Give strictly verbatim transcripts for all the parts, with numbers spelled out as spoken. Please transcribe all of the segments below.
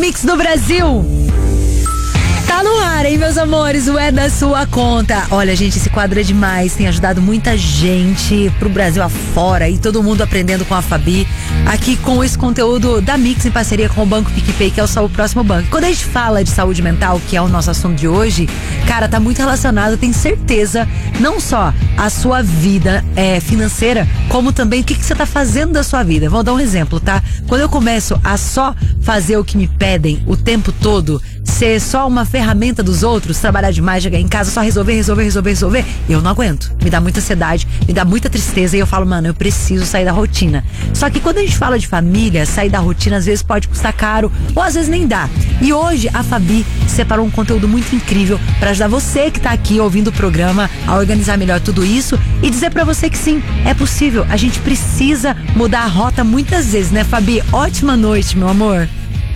Mix do Brasil. Tá no ar, hein, meus amores? O É da Sua Conta. Olha, gente, esse quadro é demais. Tem ajudado muita gente pro Brasil afora e todo mundo aprendendo com a Fabi. Aqui com esse conteúdo da Mix em parceria com o Banco PicPay, que é o, o próximo banco. Quando a gente fala de saúde mental, que é o nosso assunto de hoje, cara, tá muito relacionado, tenho certeza, não só a sua vida é, financeira, como também o que, que você tá fazendo da sua vida. Vou dar um exemplo, tá? Quando eu começo a só fazer o que me pedem o tempo todo, ser só uma ferramenta dos outros, trabalhar demais, chegar em casa, só resolver, resolver, resolver, resolver, eu não aguento. Me dá muita ansiedade, me dá muita tristeza e eu falo, mano, eu preciso sair da rotina. Só que quando a gente fala de família, sair da rotina às vezes pode custar caro ou às vezes nem dá. E hoje a Fabi separou um conteúdo muito incrível pra ajudar você que tá aqui ouvindo o programa a organizar melhor tudo isso e dizer pra você que sim, é possível. A gente precisa mudar a rota muitas vezes, né, Fabi? Ótima noite, meu amor.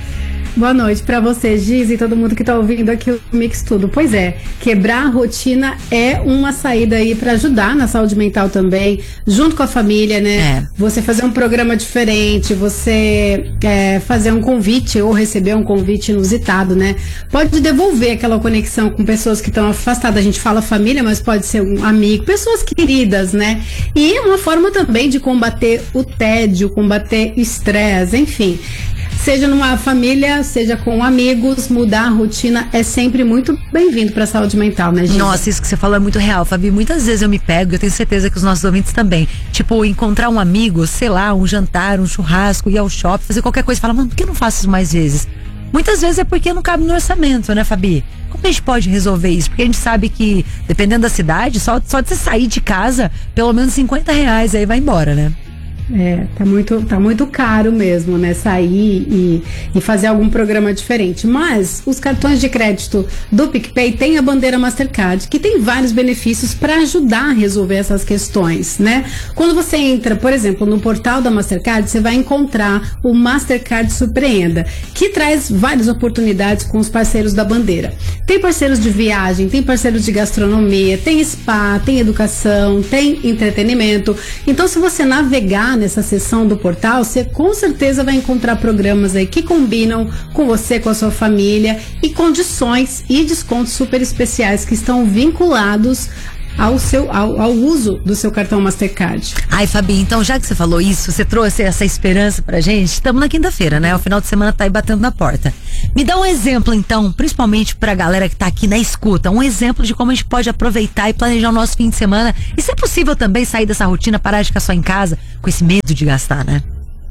Boa noite pra você, Giz, e todo mundo que tá ouvindo aqui o Mix Tudo. Pois é, quebrar a rotina é uma saída aí pra ajudar na saúde mental também, junto com a família, né? É. Você fazer um programa diferente, você é, fazer um convite ou receber um convite inusitado, né? Pode devolver aquela conexão com pessoas que estão afastadas. A gente fala família, mas pode ser um amigo, pessoas queridas, né? E é uma forma também de combater o tédio, combater estresse, enfim. Seja numa família, seja com amigos, mudar a rotina é sempre muito bem-vindo pra saúde mental, né, Gisa? Nossa, isso que você falou é muito real, Fabi. Muitas vezes eu me pego, eu tenho certeza que os nossos ouvintes também. Tipo, encontrar um amigo, sei lá, um jantar, um churrasco, ir ao shopping, fazer qualquer coisa. Fala, mano, por que eu não faço isso mais vezes? Muitas vezes é porque não cabe no orçamento, né, Fabi? Como a gente pode resolver isso? Porque a gente sabe que, dependendo da cidade, só, só de você sair de casa, pelo menos cinquenta reais aí vai embora, né? É, tá muito, tá muito caro mesmo, né, sair e, e fazer algum programa diferente. Mas os cartões de crédito do PicPay têm a bandeira Mastercard, que tem vários benefícios para ajudar a resolver essas questões, né? Quando você entra, por exemplo, no portal da Mastercard, você vai encontrar o Mastercard Surpreenda, que traz várias oportunidades com os parceiros da bandeira. Tem parceiros de viagem, tem parceiros de gastronomia, tem spa, tem educação, tem entretenimento. Então, se você navegar nessa seção do portal, você com certeza vai encontrar programas aí que combinam com você, com a sua família e condições e descontos super especiais que estão vinculados ao, seu, ao, ao uso do seu cartão Mastercard. Ai, Fabi, então já que você falou isso, você trouxe essa esperança pra gente, estamos na quinta-feira, né? O final de semana tá aí batendo na porta. Me dá um exemplo, então, principalmente pra galera que tá aqui na escuta, um exemplo de como a gente pode aproveitar e planejar o nosso fim de semana e, se é possível, também sair dessa rotina, parar de ficar só em casa com esse medo de gastar, né?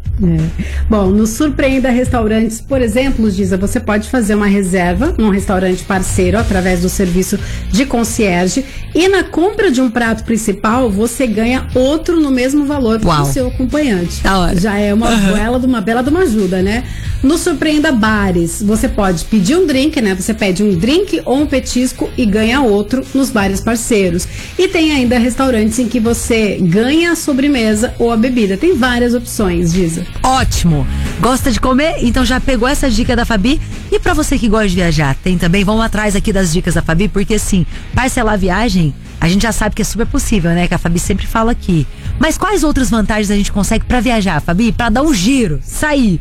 É. Bom, no Surpreenda Restaurantes, por exemplo, Giza, você pode fazer uma reserva num restaurante parceiro através do serviço de concierge e na compra de um prato principal você ganha outro no mesmo valor para o seu acompanhante. Da hora. Já é uma uhum. bela de uma bela de uma ajuda, né? No Surpreenda Bares, você pode pedir um drink, né? Você pede um drink ou um petisco e ganha outro nos bares parceiros. E tem ainda restaurantes em que você ganha a sobremesa ou a bebida. Tem várias opções, Giza. Ótimo! Gosta de comer? Então já pegou essa dica da Fabi? E pra você que gosta de viajar, tem também, vamos atrás aqui das dicas da Fabi, porque assim, parcelar a viagem, a gente já sabe que é super possível, né? Que a Fabi sempre fala aqui. Mas quais outras vantagens a gente consegue pra viajar, Fabi? Pra dar um giro, sair?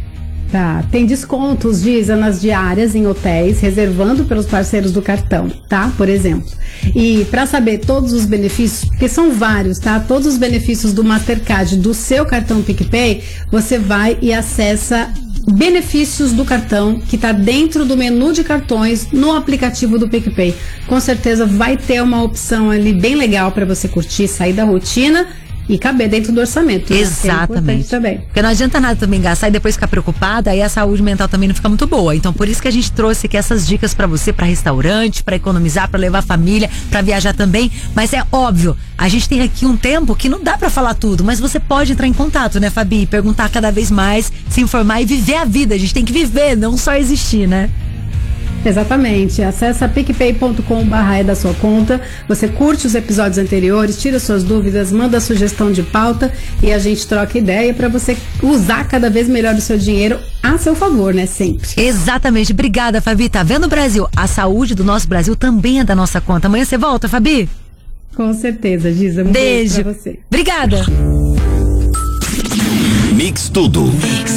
Tá, tem descontos, Giza, nas diárias em hotéis, reservando pelos parceiros do cartão, tá? Por exemplo. E para saber todos os benefícios, porque são vários, tá? Todos os benefícios do Mastercard do seu cartão PicPay, você vai e acessa benefícios do cartão, que está dentro do menu de cartões no aplicativo do PicPay. Com certeza vai ter uma opção ali bem legal para você curtir, sair da rotina e caber dentro do orçamento. Exatamente. É também. Porque não adianta nada também gastar e depois ficar preocupada, aí a saúde mental também não fica muito boa. Então por isso que a gente trouxe aqui essas dicas pra você, pra restaurante, pra economizar, pra levar a família, pra viajar também. Mas é óbvio, a gente tem aqui um tempo que não dá pra falar tudo, mas você pode entrar em contato, né, Fabi? Perguntar cada vez mais, se informar e viver a vida. A gente tem que viver, não só existir, né? Exatamente. Acesse picpay ponto com barra é da sua conta. Você curte os episódios anteriores, tira suas dúvidas, manda sugestão de pauta e a gente troca ideia para você usar cada vez melhor o seu dinheiro a seu favor, né? Sempre. Exatamente. Obrigada, Fabi. Tá vendo, Brasil? A saúde do nosso Brasil também é da nossa conta. Amanhã você volta, Fabi? Com certeza, Giza. Um beijo pra você. Obrigada. Mix Tudo. Mix.